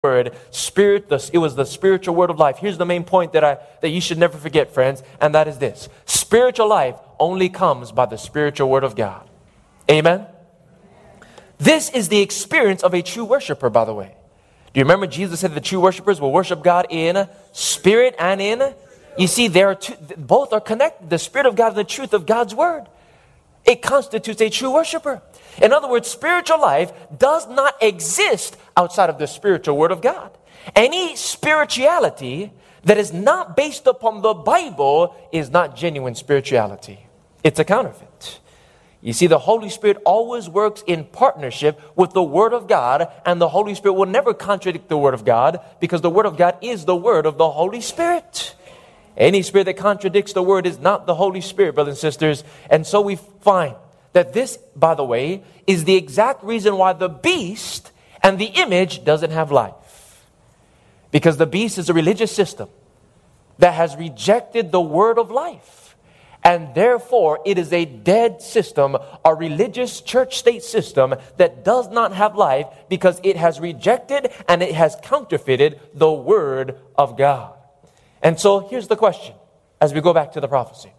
word, it was the spiritual word of life. Here's the main point that you should never forget, friends, and that is this. Spiritual life only comes by the spiritual word of God. Amen? This is the experience of a true worshiper, by the way. Do you remember Jesus said the true worshipers will worship God in spirit and in? You see, both are connected. The Spirit of God and the truth of God's word. It constitutes a true worshiper. In other words, spiritual life does not exist outside of the spiritual word of God. Any spirituality that is not based upon the Bible is not genuine spirituality. It's a counterfeit. You see, the Holy Spirit always works in partnership with the Word of God, and the Holy Spirit will never contradict the Word of God, because the Word of God is the Word of the Holy Spirit. Any spirit that contradicts the Word is not the Holy Spirit, brothers and sisters. And so we find that this, by the way, is the exact reason why the beast and the image doesn't have life. Because the beast is a religious system that has rejected the Word of life. And therefore, it is a dead system, a religious church-state system that does not have life because it has rejected and it has counterfeited the Word of God. And so, here's the question as we go back to the prophecy.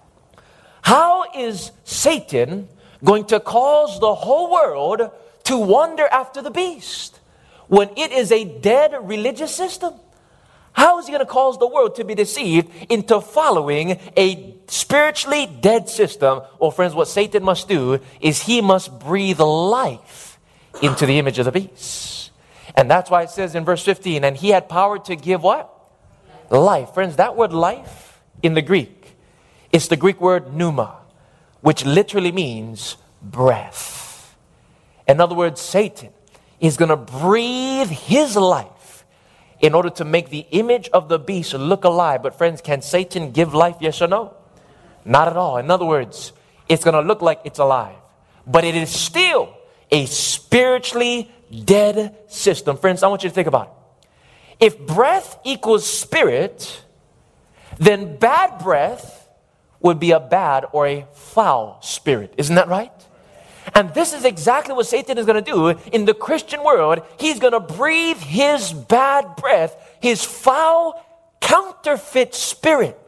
How is Satan going to cause the whole world to wander after the beast when it is a dead religious system? How is he going to cause the world to be deceived into following a spiritually dead system? Well, friends, what Satan must do is he must breathe life into the image of the beast. And that's why it says in verse 15, and he had power to give what? Life. Friends, that word life in the Greek is the Greek word pneuma, which literally means breath. In other words, Satan is going to breathe his life in order to make the image of the beast look alive. But friends, can Satan give life, yes or no? Not at all. In other words, it's going to look like it's alive, but it is still a spiritually dead system. Friends, I want you to think about it. If breath equals spirit, then bad breath would be a bad or a foul spirit. Isn't that right? And this is exactly what Satan is going to do in the Christian world. He's going to breathe his bad breath, his foul, counterfeit spirit.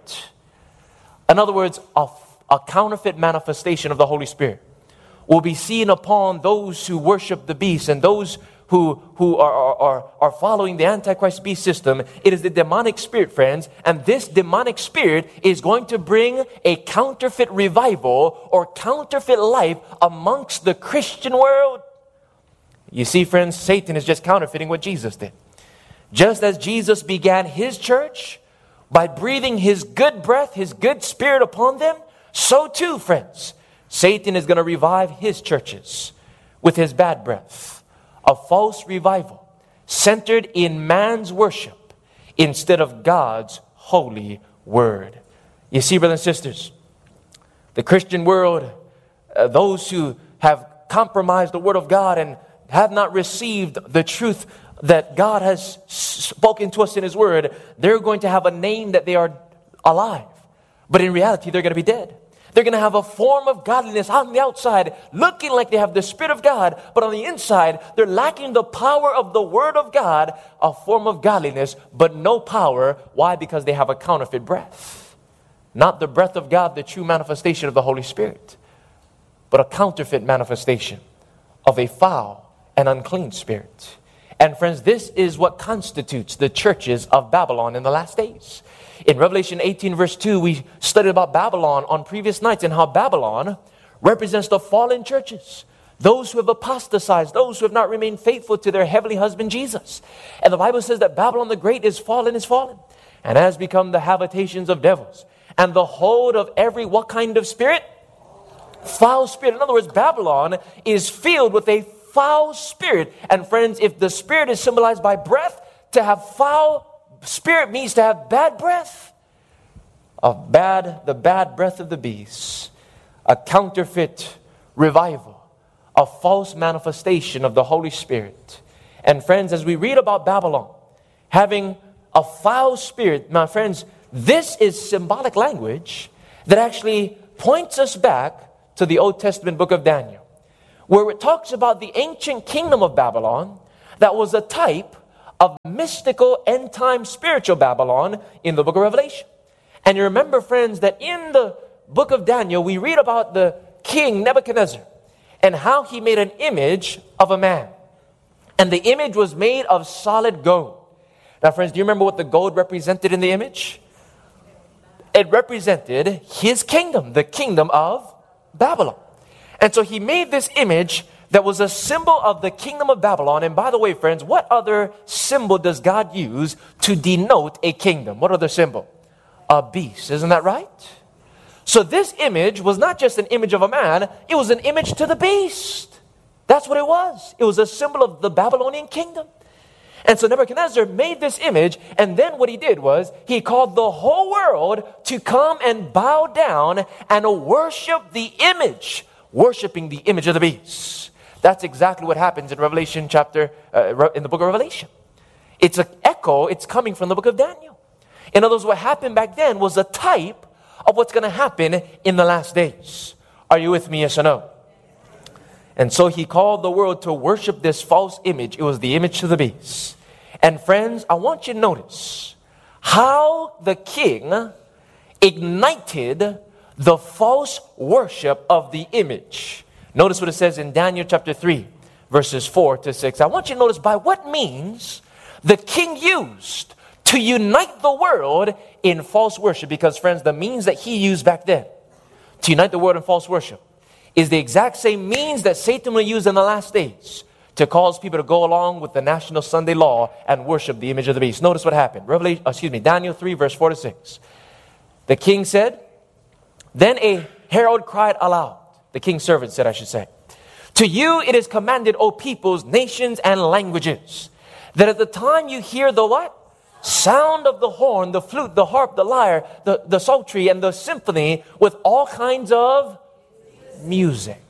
In other words, a counterfeit manifestation of the Holy Spirit will be seen upon those who worship the beast and those who are following the Antichrist beast system. It is the demonic spirit, friends, and this demonic spirit is going to bring a counterfeit revival or counterfeit life amongst the Christian world. You see, friends, Satan is just counterfeiting what Jesus did. Just as Jesus began his church by breathing his good breath, his good spirit upon them, so too, friends, Satan is going to revive his churches with his bad breath. A false revival centered in man's worship instead of God's holy word. You see, brothers and sisters, the Christian world, those who have compromised the word of God and have not received the truth that God has spoken to us in his word, they're going to have a name that they are alive. But in reality, they're going to be dead. They're going to have a form of godliness on the outside, looking like they have the Spirit of God, but on the inside, they're lacking the power of the Word of God, a form of godliness, but no power. Why? Because they have a counterfeit breath. Not the breath of God, the true manifestation of the Holy Spirit, but a counterfeit manifestation of a foul and unclean spirit. And friends, this is what constitutes the churches of Babylon in the last days. In Revelation 18 verse 2, we studied about Babylon on previous nights and how Babylon represents the fallen churches. Those who have apostatized, those who have not remained faithful to their heavenly husband Jesus. And the Bible says that Babylon the Great is fallen, and has become the habitations of devils. And the hold of every, what kind of spirit? Foul spirit. In other words, Babylon is filled with a foul spirit. And friends, if the spirit is symbolized by breath, to have foul spirit means to have bad breath. The bad breath of the beast. A counterfeit revival. A false manifestation of the Holy Spirit. And friends, as we read about Babylon having a foul spirit, my friends, this is symbolic language that actually points us back to the Old Testament book of Daniel, where it talks about the ancient kingdom of Babylon that was a type of mystical end-time spiritual Babylon in the book of Revelation. And you remember, friends, that in the book of Daniel, we read about the king Nebuchadnezzar and how he made an image of a man. And the image was made of solid gold. Now, friends, do you remember what the gold represented in the image? It represented his kingdom, the kingdom of Babylon. And so he made this image that was a symbol of the kingdom of Babylon. And by the way, friends, what other symbol does God use to denote a kingdom? What other symbol? A beast. Isn't that right? So this image was not just an image of a man, it was an image to the beast. That's what it was. It was a symbol of the Babylonian kingdom. And so Nebuchadnezzar made this image, and then what he did was he called the whole world to come and bow down and worship the image, worshiping the image of the beast. That's exactly what happens in Revelation in the book of Revelation. It's an echo, it's coming from the book of Daniel. In other words, what happened back then was a type of what's going to happen in the last days. Are you with me, yes or no? And so he called the world to worship this false image. It was the image of the beast. And friends, I want you to notice how the king ignited the false worship of the image. Notice what it says in Daniel chapter 3, verses 4 to 6. I want you to notice by what means the king used to unite the world in false worship. Because, friends, the means that he used back then to unite the world in false worship is the exact same means that Satan will use in the last days to cause people to go along with the national Sunday law and worship the image of the beast. Notice what happened. Daniel 3, verse 4 to 6. The king said, then a herald cried aloud. The king's servant said, I should say, to you it is commanded, O peoples, nations, and languages, that at the time you hear the what? Sound of the horn, the flute, the harp, the lyre, the psaltery, and the symphony with all kinds of music.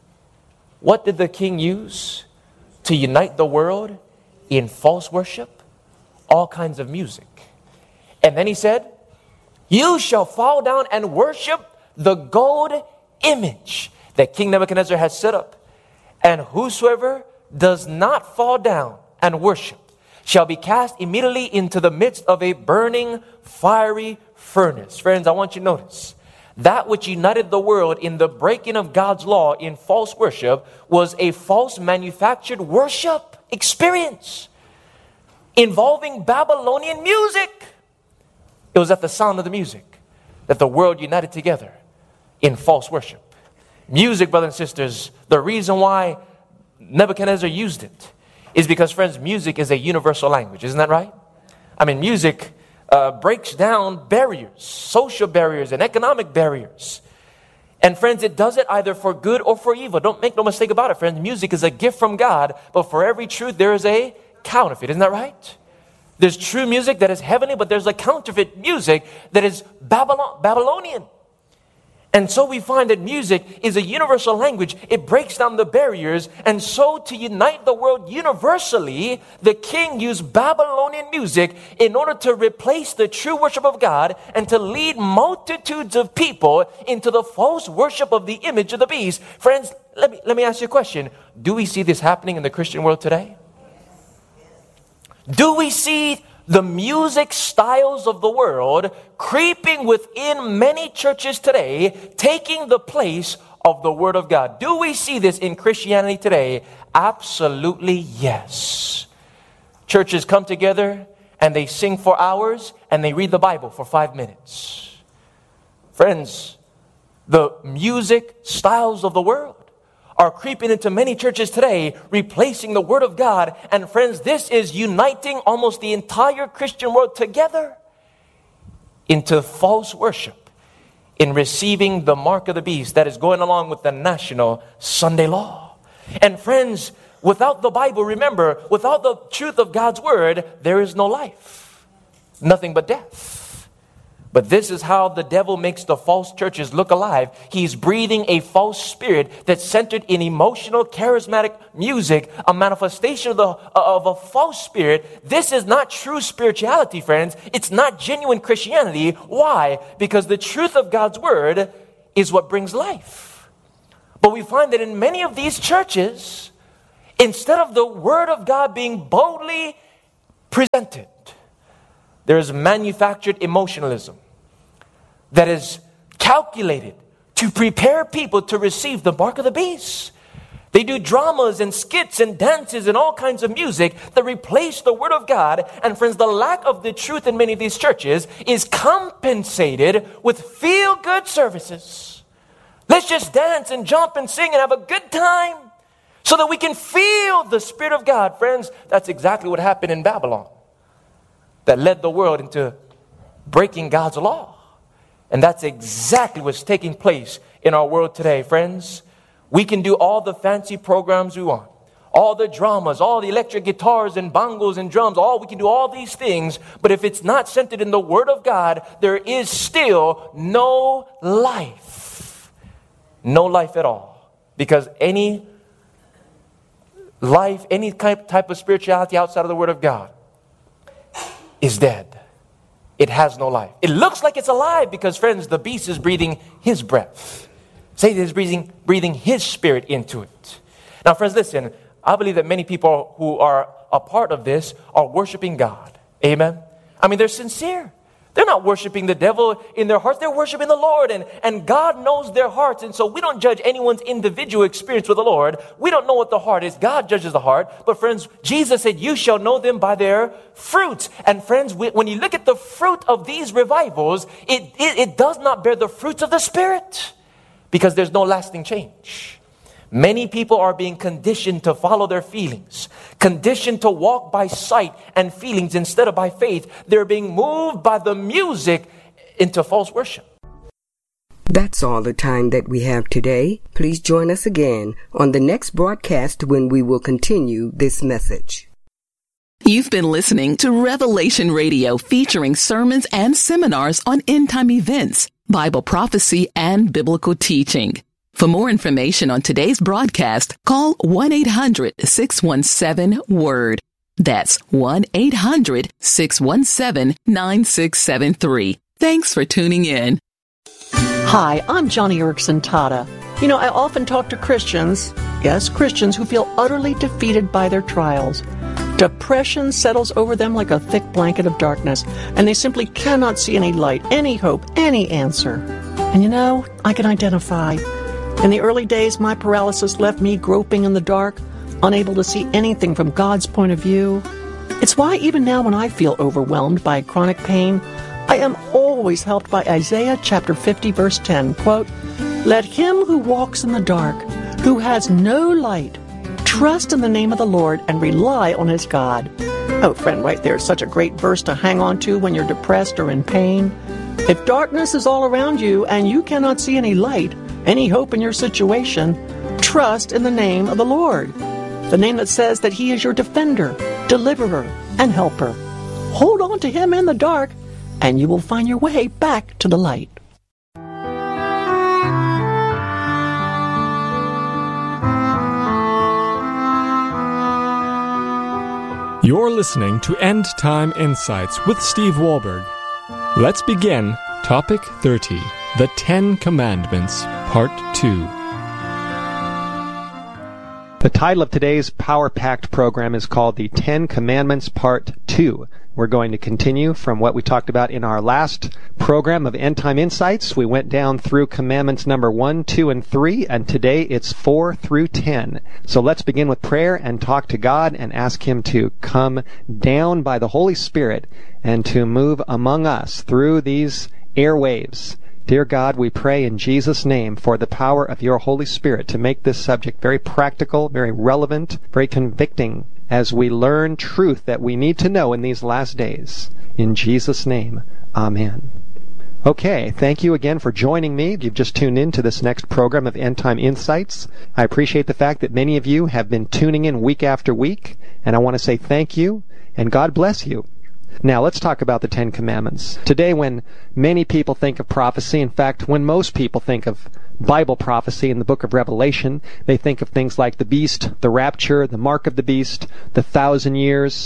What did the king use to unite the world in false worship? All kinds of music. And then he said, you shall fall down and worship the gold image that King Nebuchadnezzar has set up. And whosoever does not fall down and worship shall be cast immediately into the midst of a burning, fiery furnace. Friends, I want you to notice, that which united the world in the breaking of God's law in false worship was a false manufactured worship experience involving Babylonian music. It was at the sound of the music that the world united together in false worship. Music, brothers and sisters, the reason why Nebuchadnezzar used it is because, friends, music is a universal language. Isn't that right? I mean, music breaks down barriers, social barriers and economic barriers. And friends, it does it either for good or for evil. Don't make no mistake about it, friends. Music is a gift from God, but for every truth there is a counterfeit. Isn't that right? There's true music that is heavenly, but there's a counterfeit music that is Babylonian. And so we find that music is a universal language. It breaks down the barriers. And so to unite the world universally, the king used Babylonian music in order to replace the true worship of God and to lead multitudes of people into the false worship of the image of the beast. Friends, let me ask you a question. Do we see this happening in the Christian world today? Do we see the music styles of the world creeping within many churches today, taking the place of the Word of God? Do we see this in Christianity today? Absolutely yes. Churches come together and they sing for hours and they read the Bible for 5 minutes. Friends, the music styles of the world are creeping into many churches today, replacing the Word of God. And friends, this is uniting almost the entire Christian world together into false worship, in receiving the mark of the beast that is going along with the national Sunday law. And friends, without the Bible, remember, without the truth of God's Word, there is no life. Nothing but death. But this is how the devil makes the false churches look alive. He's breathing a false spirit that's centered in emotional, charismatic music, a manifestation of a false spirit. This is not true spirituality, friends. It's not genuine Christianity. Why? Because the truth of God's Word is what brings life. But we find that in many of these churches, instead of the Word of God being boldly presented. There is manufactured emotionalism that is calculated to prepare people to receive the mark of the beast. They do dramas and skits and dances and all kinds of music that replace the Word of God. And friends, the lack of the truth in many of these churches is compensated with feel-good services. Let's just dance and jump and sing and have a good time so that we can feel the Spirit of God. Friends, that's exactly what happened in Babylon that led the world into breaking God's law. And that's exactly what's taking place in our world today, friends. We can do all the fancy programs we want, all the dramas, all the electric guitars and bongos and drums, we can do all these things, but if it's not centered in the Word of God, there is still no life. No life at all. Because any life, any type of spirituality outside of the Word of God is dead. It has no life. It looks like it's alive because, friends, the beast is breathing his breath. Satan is breathing his spirit into it. Now, friends, listen. I believe that many people who are a part of this are worshiping God. Amen? I mean, they're sincere. They're not worshiping the devil in their hearts. They're worshiping the Lord. And God knows their hearts. And so we don't judge anyone's individual experience with the Lord. We don't know what the heart is. God judges the heart. But friends, Jesus said, you shall know them by their fruits. And friends, when you look at the fruit of these revivals, it does not bear the fruits of the Spirit. Because there's no lasting change. Many people are being conditioned to follow their feelings, conditioned to walk by sight and feelings instead of by faith. They're being moved by the music into false worship. That's all the time that we have today. Please join us again on the next broadcast when we will continue this message. You've been listening to Revelation Radio, featuring sermons and seminars on end-time events, Bible prophecy, and biblical teaching. For more information on today's broadcast, call 1-800-617-WORD. That's 1-800-617-9673. Thanks for tuning in. Hi, I'm Johnny Erickson Tata. I often talk to Christians, Christians who feel utterly defeated by their trials. Depression settles over them like a thick blanket of darkness, and they simply cannot see any light, any hope, any answer. And I can identify. In the early days, my paralysis left me groping in the dark, unable to see anything from God's point of view. It's why even now when I feel overwhelmed by chronic pain, I am always helped by Isaiah chapter 50, verse 10, quote, "Let him who walks in the dark, who has no light, trust in the name of the Lord and rely on his God." Oh, friend, right there is such a great verse to hang on to when you're depressed or in pain. If darkness is all around you and you cannot see any light, any hope in your situation, trust in the name of the Lord, the name that says that he is your defender, deliverer, and helper. Hold on to him in the dark, and you will find your way back to the light. You're listening to End Time Insights with Steve Wahlberg. Let's begin Topic 30, The 10 Commandments, Part 2. The title of today's Power Packed program is called The 10 Commandments, Part 2. We're going to continue from what we talked about in our last program of End Time Insights. We went down through commandments number 1, 2, and 3, and today it's 4 through 10. So let's begin with prayer and talk to God and ask Him to come down by the Holy Spirit and to move among us through these airwaves. Dear God, we pray in Jesus' name for the power of your Holy Spirit to make this subject very practical, very relevant, very convicting, as we learn truth that we need to know in these last days. In Jesus' name, amen. Okay, thank you again for joining me. You've just tuned in to this next program of End Time Insights. I appreciate the fact that many of you have been tuning in week after week, and I want to say thank you, and God bless you. Now, let's talk about the 10 Commandments. Today, when many people think of prophecy, in fact, when most people think of Bible prophecy in the book of Revelation, they think of things like the beast, the rapture, the mark of the beast, the 1,000 years,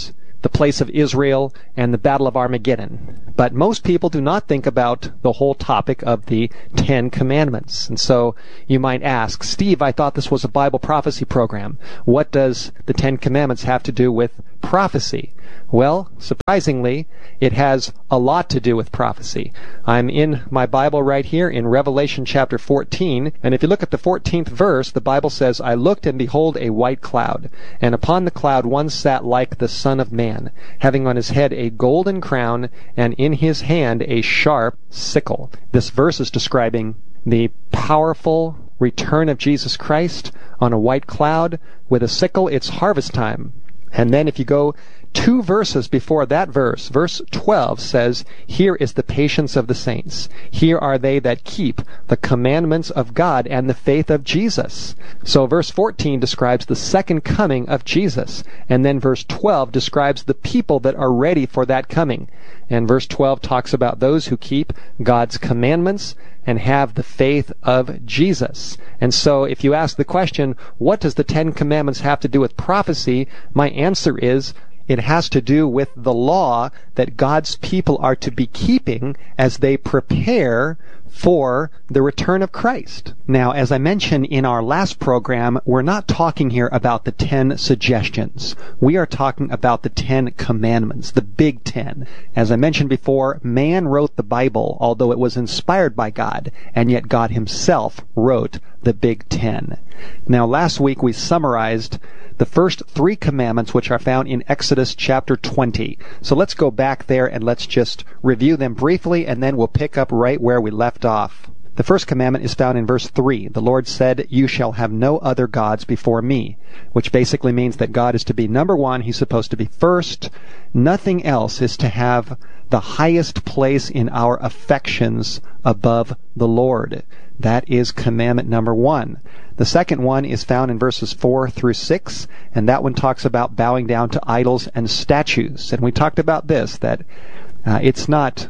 the place of Israel, and the Battle of Armageddon. But most people do not think about the whole topic of the Ten Commandments. And so you might ask, Steve, I thought this was a Bible prophecy program. What does the Ten Commandments have to do with prophecy? Well, surprisingly, it has a lot to do with prophecy. I'm in my Bible right here in Revelation chapter 14, and if you look at the 14th verse, the Bible says, I looked and behold a white cloud, and upon the cloud one sat like the Son of Man, having on his head a golden crown, and in his hand a sharp sickle. This verse is describing the powerful return of Jesus Christ on a white cloud with a sickle. It's harvest time. And then if you go 2 verses before that verse, verse 12 says, here is the patience of the saints. Here are they that keep the commandments of God and the faith of Jesus. So verse 14 describes the second coming of Jesus. And then verse 12 describes the people that are ready for that coming. And verse 12 talks about those who keep God's commandments and have the faith of Jesus. And so if you ask the question, what does the Ten Commandments have to do with prophecy? My answer is, it has to do with the law that God's people are to be keeping as they prepare for the return of Christ. Now, as I mentioned in our last program, we're not talking here about the 10 suggestions. We are talking about the 10 commandments, the Big Ten. As I mentioned before, man wrote the Bible, although it was inspired by God, and yet God himself wrote the Big Ten. Now, last week we summarized the first 3 commandments, which are found in Exodus chapter 20. So let's go back there and let's just review them briefly, and then we'll pick up right where we left off. The first commandment is found in verse 3. The Lord said, you shall have no other gods before me, which basically means that God is to be number one. He's supposed to be first. Nothing else is to have the highest place in our affections above the Lord. That is commandment number 1. The second one is found in verses 4 through 6, and that one talks about bowing down to idols and statues. And we talked about this, that it's not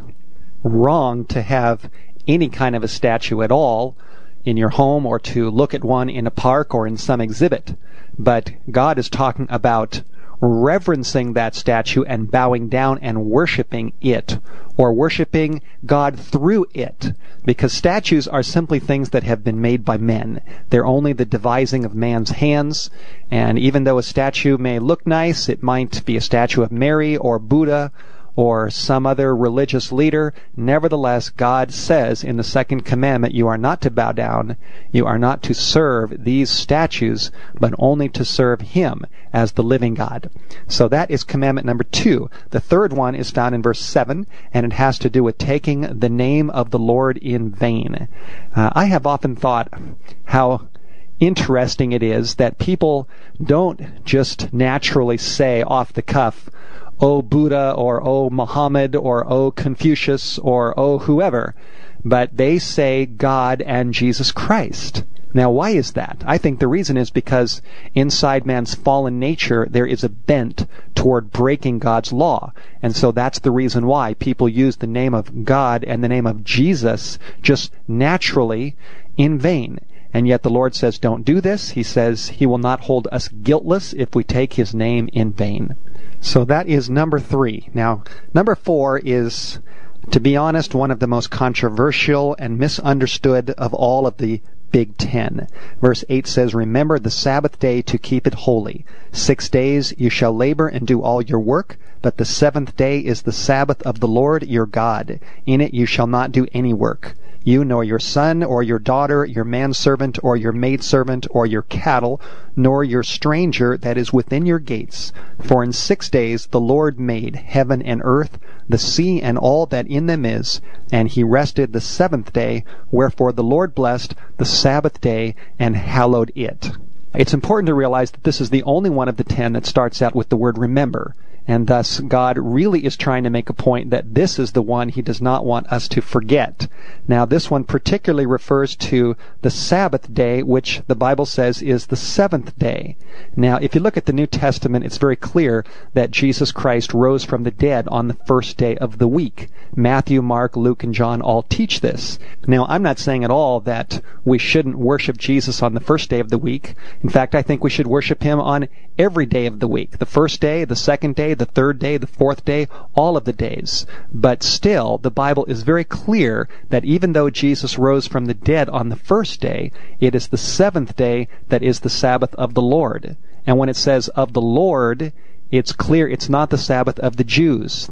wrong to have any kind of a statue at all in your home or to look at one in a park or in some exhibit. But God is talking about reverencing that statue and bowing down and worshiping it, or worshiping God through it, because statues are simply things that have been made by men. They're only the devising of man's hands, and even though a statue may look nice, it might be a statue of Mary or Buddha or some other religious leader, nevertheless, God says in the second commandment, you are not to bow down, you are not to serve these statues, but only to serve Him as the living God. So that is commandment number 2. The third one is found in verse 7, and it has to do with taking the name of the Lord in vain. I have often thought how interesting it is that people don't just naturally say off the cuff, "Oh Buddha," or "Oh Muhammad," or "Oh Confucius," or "Oh whoever," but they say God and Jesus Christ. Now, why is that? I think the reason is because inside man's fallen nature, there is a bent toward breaking God's law. And so that's the reason why people use the name of God and the name of Jesus just naturally in vain. And yet the Lord says, don't do this. He says He will not hold us guiltless if we take His name in vain. So that is number 3. Now, number 4 is, to be honest, one of the most controversial and misunderstood of all of the Big Ten. Verse 8 says, remember the Sabbath day to keep it holy. 6 days you shall labor and do all your work, but the 7th day is the Sabbath of the Lord your God. In it you shall not do any work. You nor your son or your daughter, your manservant or your maidservant or your cattle, nor your stranger that is within your gates. For in 6 days the Lord made heaven and earth, the sea and all that in them is, and He rested the 7th day. Wherefore the Lord blessed the Sabbath day and hallowed it. It's important to realize that this is the only one of the 10 that starts out with the word remember. And thus, God really is trying to make a point that this is the one He does not want us to forget. Now, this one particularly refers to the Sabbath day, which the Bible says is the 7th day. Now, if you look at the New Testament, it's very clear that Jesus Christ rose from the dead on the first day of the week. Matthew, Mark, Luke, and John all teach this. Now, I'm not saying at all that we shouldn't worship Jesus on the first day of the week. In fact, I think we should worship Him on every day of the week. The first day, the second day, day, the third day, the fourth day, all of the days. But still, the Bible is very clear that even though Jesus rose from the dead on the first day, it is the seventh day that is the Sabbath of the Lord. And when it says of the Lord, it's clear it's not the Sabbath of the Jews.